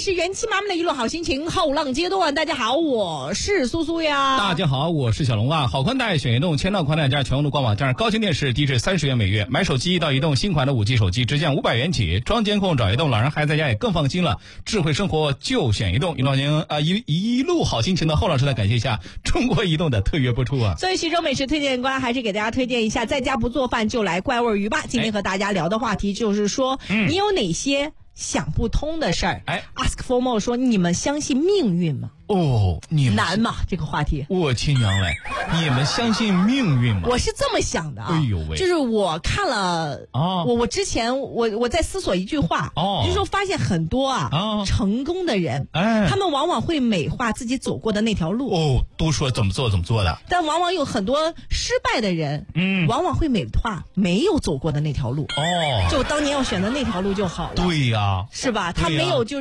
是元气满满的一路好心情，后浪阶段。大家好，我是苏苏呀。 大家好，我是小龙啊。好宽带选移动千兆宽带加上全国的官网加上高清电视，低至30元每月。买手机到移动新款的5G 手机直降500元起，装监控找移动，老人孩子在家也更放心了。智慧生活就选移动。移动您一路好心情的后浪时代，感谢一下中国移动的特约播出啊。 所以徐州美食推荐官还是给大家推荐一下，在家不做饭就来怪味鱼吧。今天和大家聊的话题就是说，你有哪些想不通的事儿？Ask for more 说，你们相信命运吗？ 哦，你们难嘛这个话题。 我亲娘嘞，你们相信命运吗？ 我是这么想的啊。 哎呦喂， 就是我看了我之前我在思索一句话，就是说发现很多成功的人，他们往往会美化自己走过的那条路。 都说怎么做的， 但往往有很多失败的人，往往会美化没有走过的那条路。就当年要选择那条路就好了。 对呀， 是吧？他没有就